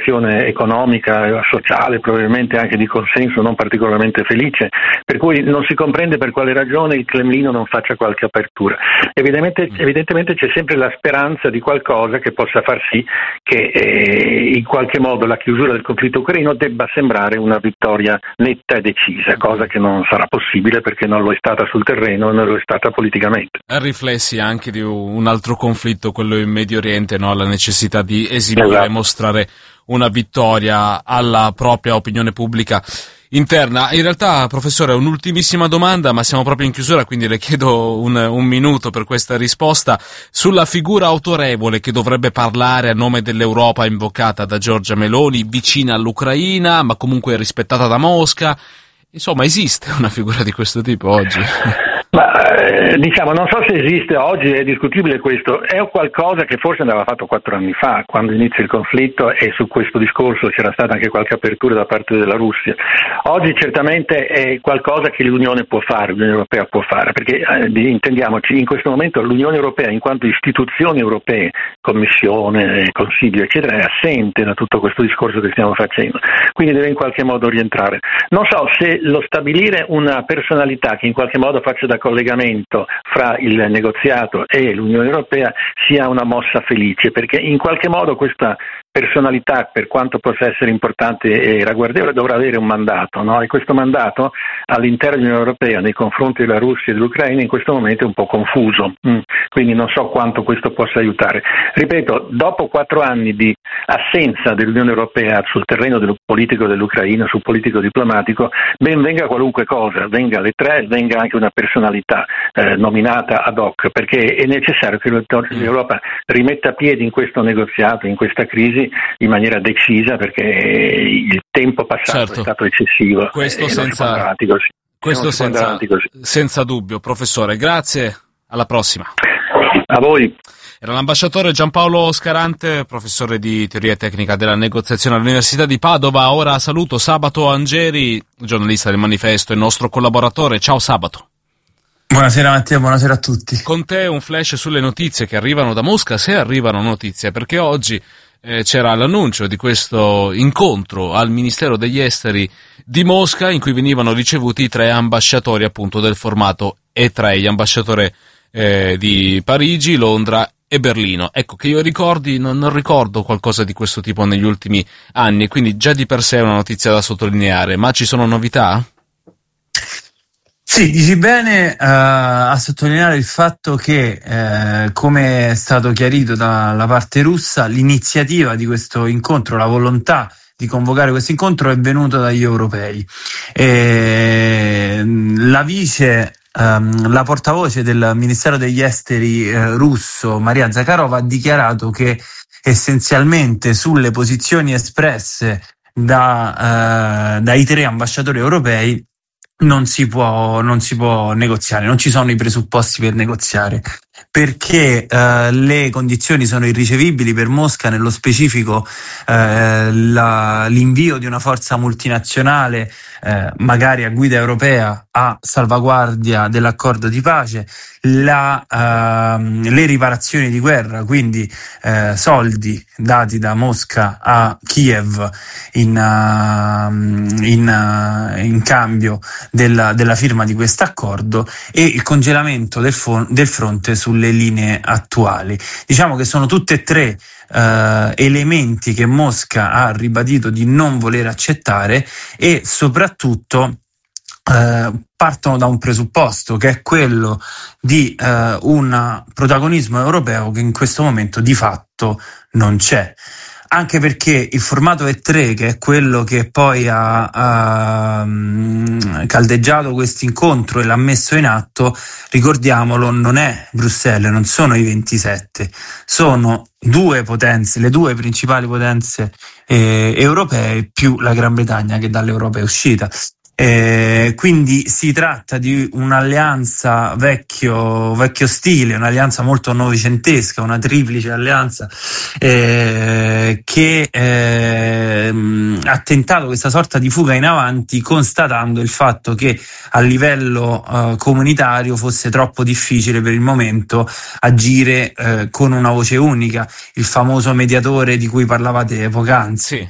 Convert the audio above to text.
situazione economica, sociale, probabilmente anche di consenso non particolarmente felice, per cui non si comprende per quale ragione il Cremlino non faccia qualche apertura. Evidentemente c'è sempre la speranza di qualcosa che possa far sì che in qualche modo la chiusura del conflitto ucraino debba sembrare una vittoria netta e decisa, cosa che non sarà possibile perché non lo è stata sul terreno, non lo è stata politicamente. Riflessi anche di un altro conflitto, quello in Medio Oriente, no? La necessità di esibire e mostrare una vittoria alla propria opinione pubblica interna. In realtà, professore, un'ultimissima domanda, ma siamo proprio in chiusura, quindi le chiedo un minuto per questa risposta. Sulla figura autorevole che dovrebbe parlare a nome dell'Europa invocata da Giorgia Meloni, vicina all'Ucraina, ma comunque rispettata da Mosca. Insomma, esiste una figura di questo tipo oggi? Ma diciamo, non so se esiste oggi, è discutibile questo, è qualcosa che forse andava fatto 4 anni fa, quando inizia il conflitto, e su questo discorso c'era stata anche qualche apertura da parte della Russia. Oggi certamente è qualcosa che l'Unione può fare, l'Unione Europea può fare, perché intendiamoci, in questo momento l'Unione Europea in quanto istituzioni europee, Commissione, Consiglio eccetera, è assente da tutto questo discorso che stiamo facendo, quindi deve in qualche modo rientrare. Non so se lo stabilire una personalità che in qualche modo faccia da collegamento fra il negoziato e l'Unione Europea sia una mossa felice, perché in qualche modo questa personalità, per quanto possa essere importante e ragguardevole, dovrà avere un mandato, no? E questo mandato all'interno dell'Unione Europea nei confronti della Russia e dell'Ucraina in questo momento è un po' confuso, quindi non so quanto questo possa aiutare. Ripeto, dopo 4 anni di assenza dell'Unione Europea sul terreno del politico dell'Ucraina, sul politico diplomatico, ben venga qualunque cosa, venga le 3, venga anche una personalità nominata ad hoc, perché è necessario che l'Europa rimetta a piedi in questo negoziato, in questa crisi, in maniera decisa, perché il tempo passato è stato eccessivo. Questo senza dubbio. Professore, grazie, alla prossima. A voi. Era l'ambasciatore Giampaolo Scarante, professore di teoria tecnica della negoziazione all'Università di Padova. Ora saluto Sabato Angeri, giornalista del Manifesto e nostro collaboratore. Ciao Sabato. Buonasera Mattia, buonasera a tutti. Con te un flash sulle notizie che arrivano da Mosca, se arrivano notizie, perché oggi c'era l'annuncio di questo incontro al Ministero degli Esteri di Mosca in cui venivano ricevuti 3 ambasciatori appunto del formato E3, gli ambasciatori di Parigi, Londra e Berlino. Ecco, che io ricordi, non ricordo qualcosa di questo tipo negli ultimi anni, quindi già di per sé è una notizia da sottolineare, ma ci sono novità? Sì, dici bene a sottolineare il fatto che, come è stato chiarito dalla parte russa, l'iniziativa di questo incontro, la volontà di convocare questo incontro è venuta dagli europei. La portavoce del Ministero degli Esteri russo, Maria Zakharova, ha dichiarato che essenzialmente sulle posizioni espresse dai 3 ambasciatori europei non si può negoziare, non ci sono i presupposti per negoziare, perché le condizioni sono irricevibili per Mosca, nello specifico l'invio di una forza multinazionale magari a guida europea a salvaguardia dell'accordo di pace, le riparazioni di guerra, quindi soldi dati da Mosca a Kiev in cambio della firma di questo accordo, e il congelamento del fronte sulle linee attuali. Diciamo che sono tutte e 3 elementi che Mosca ha ribadito di non voler accettare, e soprattutto partono da un presupposto che è quello di un protagonismo europeo che in questo momento di fatto non c'è. Anche perché il formato E3, che è quello che poi ha caldeggiato questo incontro e l'ha messo in atto, ricordiamolo, non è Bruxelles, non sono i 27, sono 2 potenze, le 2 principali potenze europee, più la Gran Bretagna che dall'Europa è uscita. Quindi si tratta di un'alleanza vecchio stile, un'alleanza molto novecentesca, una triplice alleanza che ha tentato questa sorta di fuga in avanti, constatando il fatto che a livello comunitario fosse troppo difficile per il momento agire con una voce unica, il famoso mediatore di cui parlavate poc'anzi. Sì.